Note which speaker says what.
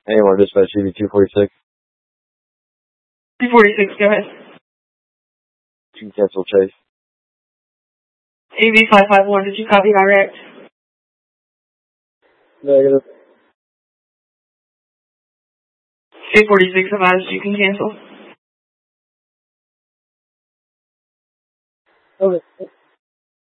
Speaker 1: Anyone, dispatch CV 246.
Speaker 2: 246, go ahead.
Speaker 1: You can cancel chase.
Speaker 2: AV 551, did you copy direct?
Speaker 1: Negative.
Speaker 2: 246 advised you can cancel.
Speaker 1: Okay.